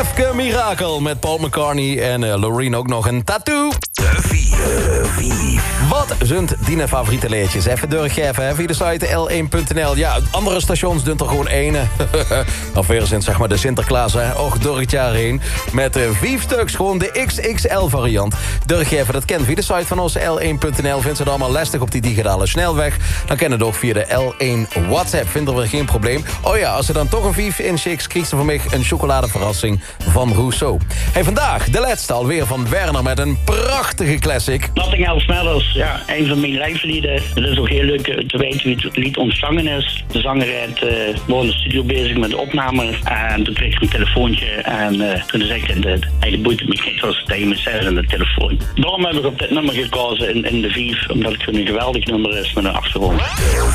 Lefke Mirakel met Paul McCartney en Loreen ook nog een tattoo. De Vief. Wat zijn die favoriete leertjes? Even doorgeven via de site l1.nl. Ja, andere stations doen er gewoon ene. Of weer eens in zeg maar de Sinterklaas, hè. Och, door het jaar heen. Met 5 stuks, gewoon de XXL variant. Doorgeven, dat kent via de site van ons l1.nl. Vindt ze het allemaal lastig op die digitale snelweg? Dan kennen het ook via de L1 WhatsApp. Vinden we geen probleem. Oh ja, als er dan toch een 5 inschikt, krijgt ze van mij een chocoladeverrassing van Rousseau. Hey, vandaag de laatste alweer van Werner met een prachtige classic. Nothing Else Matters, ja, een van mijn lijflieden. Het is ook heel leuk te weten wie het lied ontvangen is. De zanger was in de studio bezig met de opname. En toen kreeg ik een telefoontje. En toen zei ik, eigenlijk boeit het me niet als tegen me zei aan de telefoon. Daarom heb ik op dit nummer gekozen in de Vief. Omdat het een geweldig nummer is met een achtergrond.